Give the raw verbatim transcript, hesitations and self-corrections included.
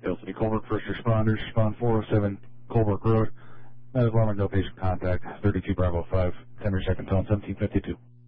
Dale City, Colbrook, first responders, respond four oh seven Colbrook Road. That is alarm and no patient contact, thirty-two Bravo five, ten second tone, seventeen fifty-two.